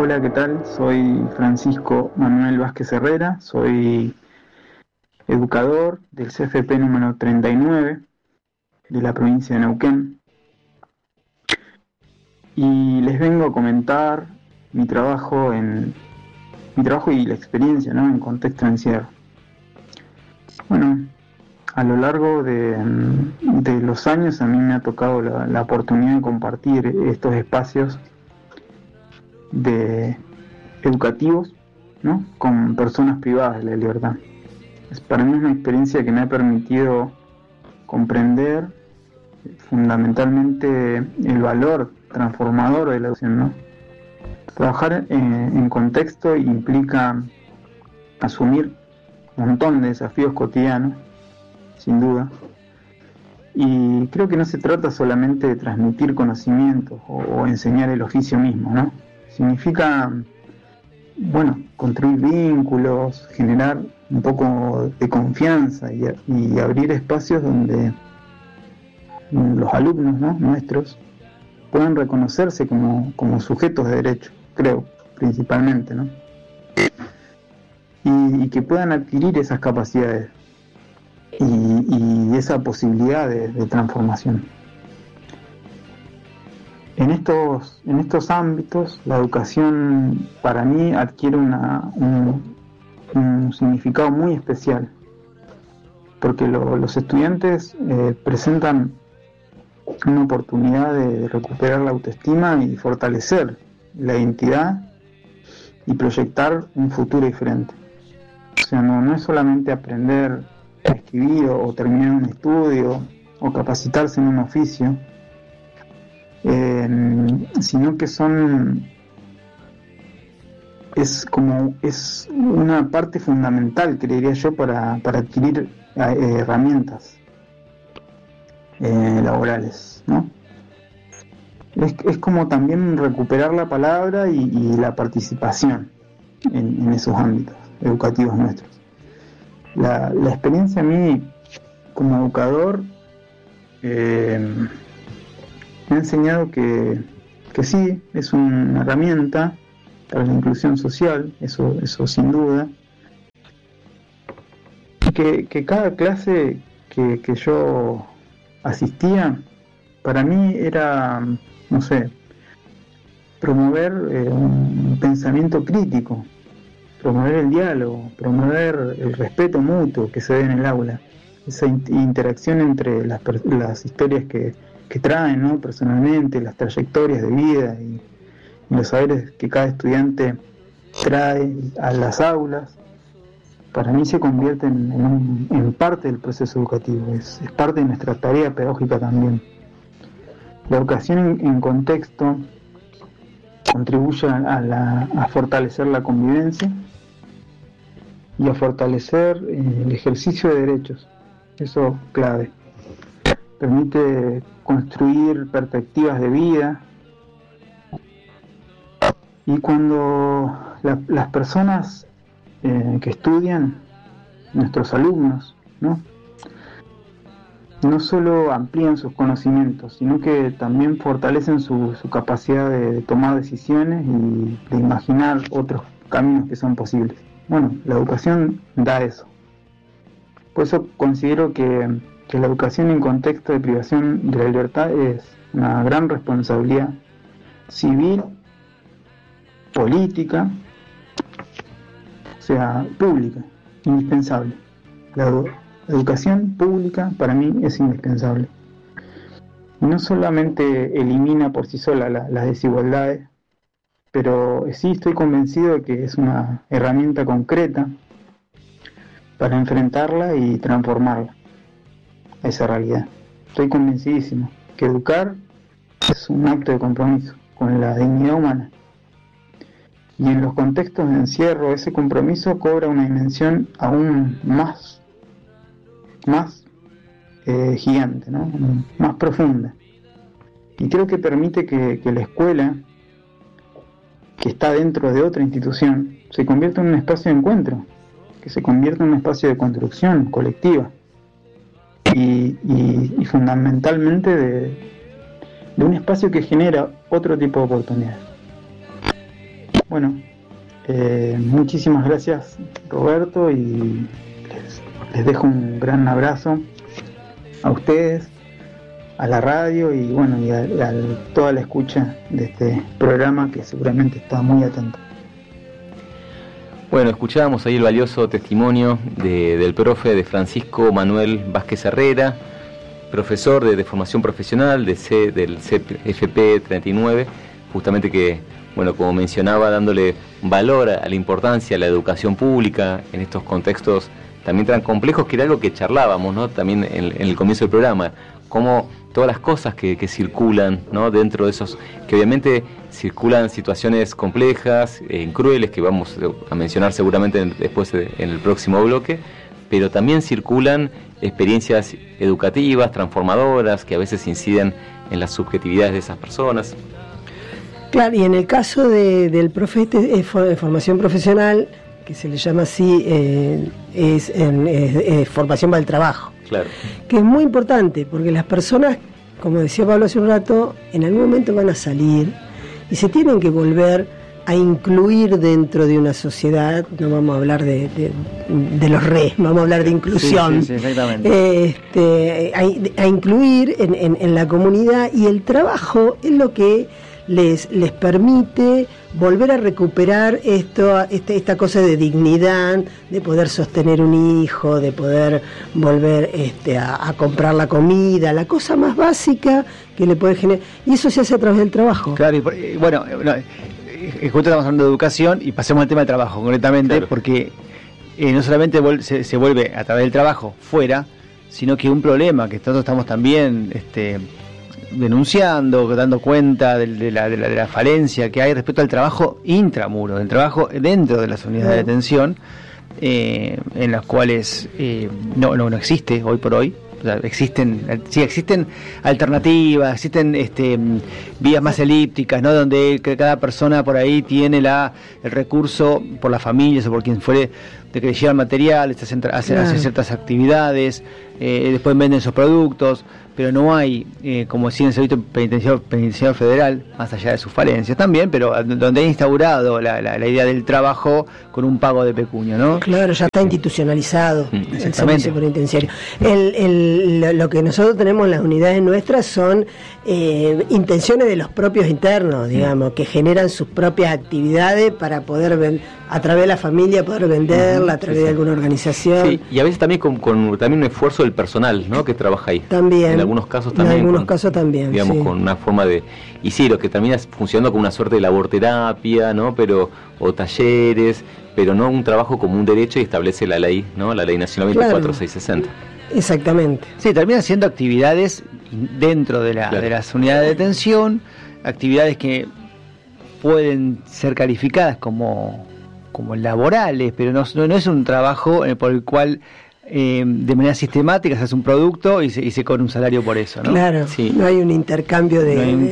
Hola, ¿qué tal? Soy Francisco Manuel Vázquez Herrera, soy educador del CFP número 39 de la provincia de Neuquén y les vengo a comentar mi trabajo y la experiencia, ¿no?, en contexto de encierro. Bueno, a lo largo de los años a mí me ha tocado la oportunidad de compartir estos espacios de educativos, ¿no?, con personas privadas de la libertad. Para mí es una experiencia que me ha permitido comprender fundamentalmente el valor transformador de la educación, ¿no? Trabajar en contexto implica asumir un montón de desafíos cotidianos, sin duda, y creo que no se trata solamente de transmitir conocimientos o enseñar el oficio mismo, ¿no? Significa, bueno, construir vínculos, generar un poco de confianza y abrir espacios donde los alumnos, ¿no?, nuestros puedan reconocerse como sujetos de derecho, creo, principalmente, ¿no? Y que puedan adquirir esas capacidades y esa posibilidad de transformación. En estos ámbitos, la educación para mí adquiere un significado muy especial, porque los estudiantes presentan una oportunidad de recuperar la autoestima y fortalecer la identidad y proyectar un futuro diferente. O sea, no es solamente aprender a escribir o terminar un estudio o capacitarse en un oficio, sino que es una parte fundamental, creería yo, para adquirir herramientas laborales, ¿no? Es como también recuperar la palabra y la participación en esos ámbitos educativos nuestros. La experiencia a mí como educador me ha enseñado que sí, es una herramienta para la inclusión social, eso sin duda, y que cada clase que yo asistía, para mí era, no sé, promover un pensamiento crítico, promover el diálogo, promover el respeto mutuo que se ve en el aula, esa interacción entre las historias que traen, ¿no?, personalmente, las trayectorias de vida y los saberes que cada estudiante trae a las aulas. Para mí se convierte en parte del proceso educativo, es parte de nuestra tarea pedagógica también. La educación en contexto contribuye a fortalecer la convivencia y a fortalecer el ejercicio de derechos, eso clave. Permite construir perspectivas de vida, y cuando las personas que estudian, nuestros alumnos, no solo amplían sus conocimientos, sino que también fortalecen su capacidad de tomar decisiones y de imaginar otros caminos que son posibles. Bueno, la educación da eso. Por eso considero que la educación en contexto de privación de la libertad es una gran responsabilidad civil, política, o sea, pública, indispensable. La educación pública para mí es indispensable. No solamente elimina por sí sola las desigualdades, pero sí estoy convencido de que es una herramienta concreta para enfrentarla y transformarla, a esa realidad. Estoy convencidísimo que educar es un acto de compromiso con la dignidad humana. Y en los contextos de encierro, ese compromiso cobra una dimensión aún más gigante, ¿no?, más profunda. Y creo que permite que la escuela, que está dentro de otra institución, se convierta en un espacio de encuentro, que se convierta en un espacio de construcción colectiva y fundamentalmente de un espacio que genera otro tipo de oportunidades. bueno, muchísimas gracias, Roberto, y les dejo un gran abrazo a ustedes, a la radio y bueno, y a toda la escucha de este programa que seguramente está muy atento. Bueno, escuchábamos ahí el valioso testimonio del profe de Francisco Manuel Vázquez Herrera, profesor de formación profesional del CFP 39, justamente que, bueno, como mencionaba, dándole valor a la importancia de la educación pública en estos contextos también tan complejos, que era algo que charlábamos, ¿no? También en el comienzo del programa, cómo todas las cosas que circulan, ¿no? Dentro de esos, que obviamente circulan situaciones complejas, crueles, que vamos a mencionar seguramente después en el próximo bloque, pero también circulan experiencias educativas, transformadoras, que a veces inciden en las subjetividades de esas personas. Claro, y en el caso del profe de formación profesional, que se le llama así, es formación para el trabajo. Claro. Que es muy importante, porque las personas, como decía Pablo hace un rato, en algún momento van a salir y se tienen que volver a incluir dentro de una sociedad. No vamos a hablar de los vamos a hablar de inclusión. Sí, exactamente. A incluir en la comunidad, y el trabajo es lo que les permite volver a recuperar esta cosa de dignidad, de poder sostener un hijo, de poder volver a comprar la comida, la cosa más básica que le puede generar, y eso se hace a través del trabajo. Claro, y bueno, justo estamos hablando de educación y pasemos al tema del trabajo concretamente, claro. Porque no solamente se vuelve a través del trabajo fuera, sino que un problema que nosotros estamos también denunciando, dando cuenta de la falencia que hay respecto al trabajo intramuro, del trabajo dentro de las unidades de detención, en las cuales no existe hoy por hoy. O sea, existen alternativas, existen vías más elípticas, ¿no? Donde cada persona por ahí tiene el recurso, por las familias o por quien fuere, de que le llevan materiales, hacen ciertas actividades, después venden esos productos, pero no hay, como decía en el Servicio Penitenciario Federal, más allá de sus falencias también, pero donde ha instaurado la idea del trabajo con un pago de pecunio, ¿no? Claro, ya está institucionalizado el Servicio Penitenciario. Lo que nosotros tenemos en las unidades nuestras son intenciones de los propios internos, digamos, que generan sus propias actividades para poder a través de la familia poder venderla, a través de alguna organización. Sí, y a veces también con también un esfuerzo del personal, ¿no? Que trabaja ahí. También. En algunos casos también. Digamos, sí. Con una forma de... Y sí, lo que termina funcionando como una suerte de laborterapia, ¿no? O talleres, pero no un trabajo como un derecho, y establece la ley, ¿no? La Ley Nacional 24660. Exactamente. Sí, termina siendo actividades dentro de las unidades de detención, actividades que pueden ser calificadas como laborales, pero no es un trabajo por el cual de manera sistemática se hace un producto y se cobra un salario por eso, ¿no? Claro, sí. No hay un intercambio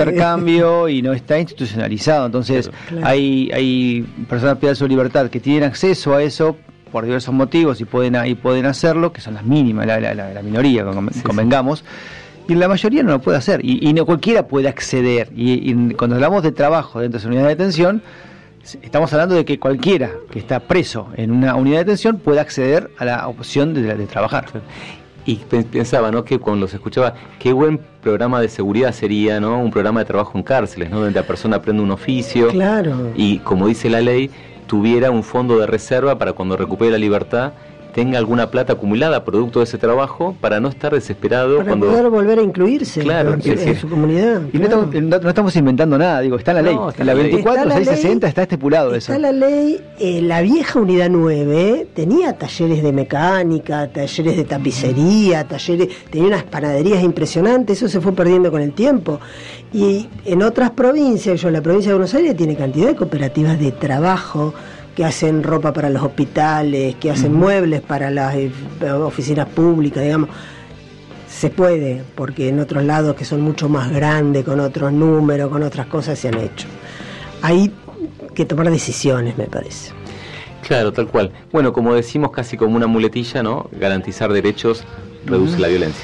y no está institucionalizado. Entonces, claro. Hay personas privadas de su libertad que tienen acceso a eso por diversos motivos y pueden hacerlo, que son las mínimas, la minoría, convengamos. Y la mayoría no lo puede hacer, y no cualquiera puede acceder. Y cuando hablamos de trabajo dentro de esa unidad de detención, estamos hablando de que cualquiera que está preso en una unidad de detención puede acceder a la opción de trabajar. Y pensaba, ¿no? Que cuando los escuchaba, qué buen programa de seguridad sería, ¿no? Un programa de trabajo en cárceles, ¿no? Donde la persona aprende un oficio. Claro. Y, como dice la ley, tuviera un fondo de reserva para cuando recupere la libertad, tenga alguna plata acumulada producto de ese trabajo, para no estar desesperado para poder volver a incluirse, claro, en su comunidad. Y claro. no estamos inventando nada, está en la ley. En la 24.660 está estipulado eso. Está la ley. La vieja unidad 9 tenía talleres de mecánica, talleres de tapicería, tenía unas panaderías impresionantes. Eso se fue perdiendo con el tiempo. Y en otras provincias, la provincia de Buenos Aires tiene cantidad de cooperativas de trabajo que hacen ropa para los hospitales, que hacen muebles para las oficinas públicas, digamos. Se puede, porque en otros lados que son mucho más grandes, con otros números, con otras cosas, se han hecho. Hay que tomar decisiones, me parece. Claro, tal cual. Bueno, como decimos casi como una muletilla, ¿no? Garantizar derechos reduce la violencia.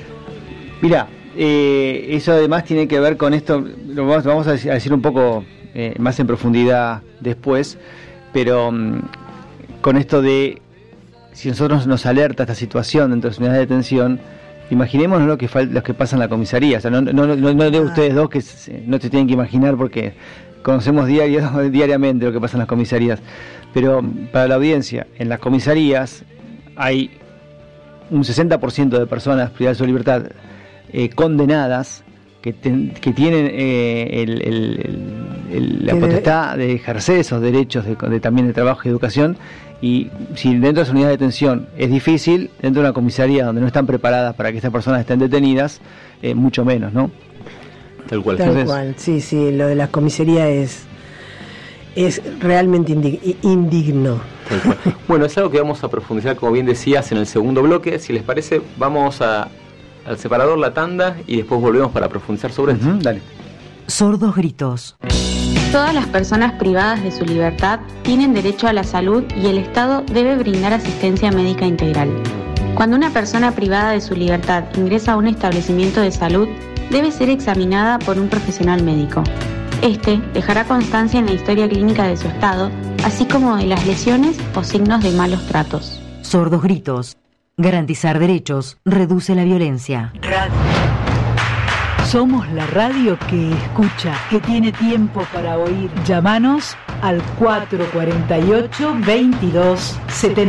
Mirá, eso además tiene que ver con esto, lo vamos a decir un poco más en profundidad después, pero con esto de, si nosotros nos alerta esta situación dentro de las unidades de detención, imaginémonos lo que pasa en la comisaría. O sea, no de ustedes dos, que no se tienen que imaginar porque conocemos diariamente lo que pasa en las comisarías, pero para la audiencia, en las comisarías hay un 60% de personas privadas de su libertad condenadas que tienen la potestad de ejercer esos derechos también de trabajo y educación. Y si dentro de esa unidad de detención es difícil, dentro de una comisaría donde no están preparadas para que estas personas estén detenidas, mucho menos, ¿no? Tal cual. Tal cual, sí, lo de la comisaría es realmente indigno. Tal cual. Bueno, es algo que vamos a profundizar, como bien decías, en el segundo bloque. Si les parece, vamos al separador, la tanda, y después volvemos para profundizar sobre esto. Dale. Sordos gritos. Todas las personas privadas de su libertad tienen derecho a la salud y el Estado debe brindar asistencia médica integral. Cuando una persona privada de su libertad ingresa a un establecimiento de salud, debe ser examinada por un profesional médico. Este dejará constancia en la historia clínica de su estado, así como de las lesiones o signos de malos tratos. Sordos gritos. Garantizar derechos reduce la violencia. Somos la radio que escucha, que tiene tiempo para oír. Llámanos al 448-2270.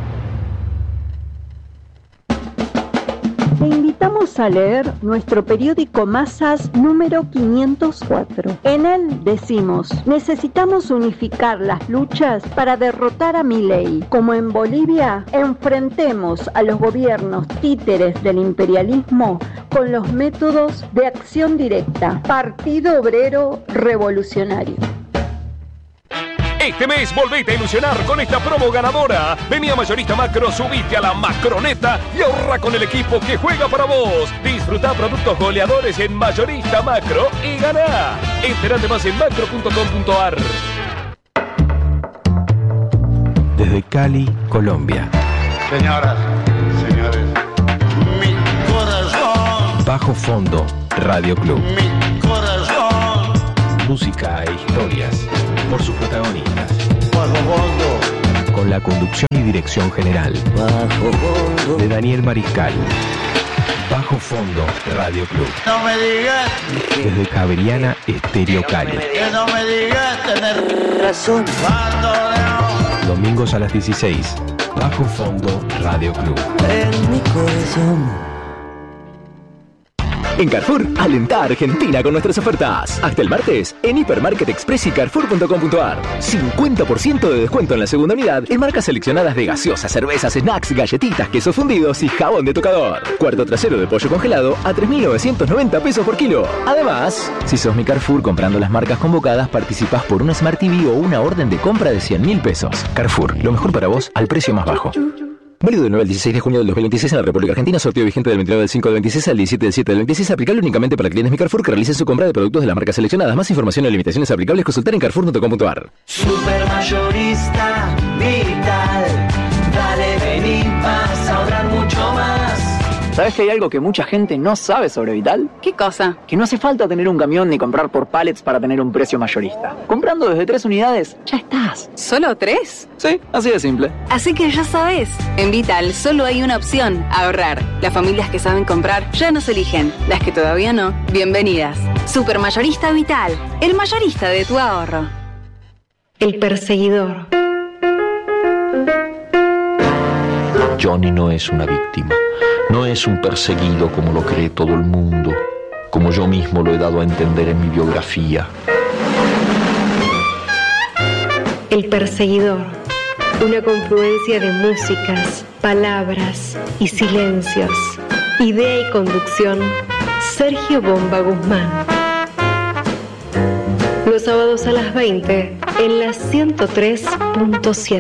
Te invitamos a leer nuestro periódico Masas número 504. En él decimos: necesitamos unificar las luchas para derrotar a Milei. Como en Bolivia, enfrentemos a los gobiernos títeres del imperialismo con los métodos de acción directa. Partido Obrero Revolucionario. Este mes volvete a ilusionar con esta promo ganadora. Vení a Mayorista Macro, subite a la Macroneta y ahorra con el equipo que juega para vos. Disfrutá productos goleadores en Mayorista Macro y ganá. Enterate más en macro.com.ar. Desde Cali, Colombia. Señoras, señores, mi corazón. Bajo Fondo Radio Club. Mi corazón. Música e historias por sus protagonistas. Bajo Fondo. Con la conducción y dirección general Bajo Fondo de Daniel Mariscal. Bajo Fondo Radio Club. No me digas. Desde Javeriana Estéreo Cali. Que no me digas tener razón. Domingos a las 16. Bajo Fondo Radio Club. En mi corazón. En Carrefour, alentá a Argentina con nuestras ofertas. Hasta el martes, en Hipermarket Express y Carrefour.com.ar. 50% de descuento en la segunda unidad en marcas seleccionadas de gaseosas, cervezas, snacks, galletitas, quesos fundidos y jabón de tocador. Cuarto trasero de pollo congelado a 3.990 pesos por kilo. Además, si sos mi Carrefour, comprando las marcas convocadas, participás por una Smart TV o una orden de compra de 100.000 pesos. Carrefour, lo mejor para vos al precio más bajo. Válido del 9 al 16 de junio del 2026 en la República Argentina. Sorteo vigente del 29 del 5 del 26 al 17 del 7 del 26. Aplicable únicamente para clientes Mi Carrefour que realicen su compra de productos de las marcas seleccionadas. Más información y limitaciones aplicables consultar en carrefour.com.ar. Supermayorista Vital. Dale, vení, vas a ahorrar mucho más. ¿Sabes que hay algo que mucha gente no sabe sobre Vital? ¿Qué cosa? Que no hace falta tener un camión ni comprar por pallets para tener un precio mayorista. Comprando desde 3 unidades, ya estás. ¿Solo 3? Sí, así de simple. Así que ya sabes, en Vital solo hay una opción: ahorrar. Las familias que saben comprar ya nos eligen. Las que todavía no, bienvenidas. Supermayorista Vital, el mayorista de tu ahorro. El perseguidor. Johnny no es una víctima. No es un perseguido como lo cree todo el mundo, como yo mismo lo he dado a entender en mi biografía. El perseguidor, una confluencia de músicas, palabras y silencios. Idea y conducción, Sergio Bomba Guzmán. Los sábados a las 20 en la 103.7.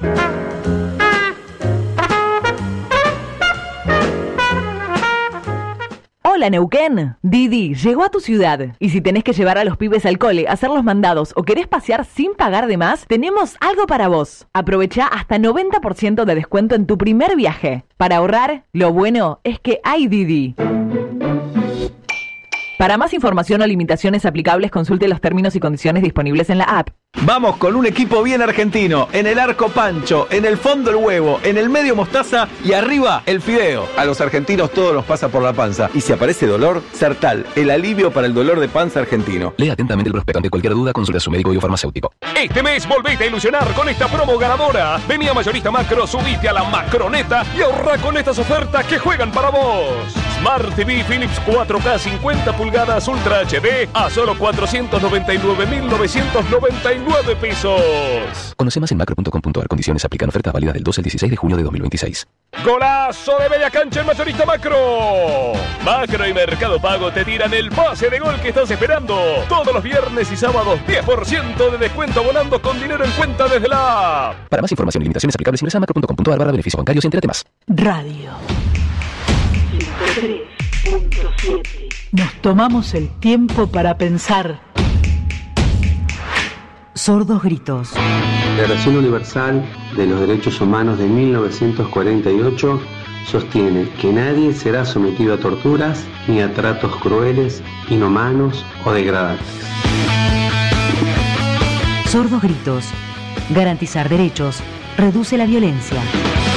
Hola Neuquén, Didi llegó a tu ciudad y si tenés que llevar a los pibes al cole, hacer los mandados o querés pasear sin pagar de más, tenemos algo para vos. Aprovecha hasta 90% de descuento en tu primer viaje. Para ahorrar, lo bueno es que hay Didi. Para más información o limitaciones aplicables, consulte los términos y condiciones disponibles en la app. Vamos con un equipo bien argentino. En el arco Pancho, en el fondo el huevo, en el medio mostaza y arriba el fideo. A los argentinos todo los pasa por la panza. Y si aparece dolor, Sertal, el alivio para el dolor de panza argentino. Lea atentamente el prospecto. Ante cualquier duda, consulte a su médico farmacéutico. Este mes volvete a ilusionar con esta promo ganadora. Vení a Mayorista Macro, subite a la Macroneta y ahorra con estas ofertas que juegan para vos. Smart TV Philips 4K 50 pulgadas Ultra HD a solo 499.999 pesos. Conoce más en macro.com.ar. Condiciones aplican. Ofertas válidas del 12 al 16 de junio de 2026. ¡Golazo de media cancha en Mayorista Macro! Macro y Mercado Pago te tiran el pase de gol que estás esperando. Todos los viernes y sábados 10% de descuento volando con dinero en cuenta desde la app. Para más información y limitaciones aplicables ingresa a macro.com.ar/beneficios bancarios, entre temas. Radio 103.7. Nos tomamos el tiempo para pensar. Sordos gritos. La Declaración Universal de los Derechos Humanos de 1948 sostiene que nadie será sometido a torturas ni a tratos crueles, inhumanos o degradantes. Sordos gritos. Garantizar derechos reduce la violencia.